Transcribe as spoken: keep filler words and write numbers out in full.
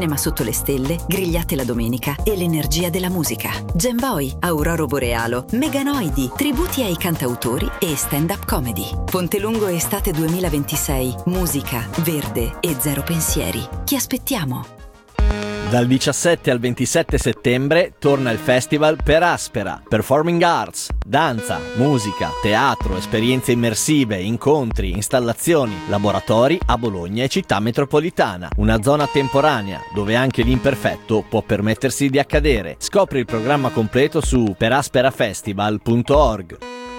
Cinema sotto le stelle, grigliate la domenica e l'energia della musica. Gemboy, Auroro Borealo, Meganoidi, tributi ai cantautori e stand-up comedy. Pontelungo estate duemilaventisei, musica, verde e zero pensieri. Ti aspettiamo! Dal diciassette al ventisette settembre torna il festival Per Aspera, Performing Arts, danza, musica, teatro, esperienze immersive, incontri, installazioni, laboratori a Bologna e città metropolitana. Una zona temporanea dove anche l'imperfetto può permettersi di accadere. Scopri il programma completo su perasperafestival punto org.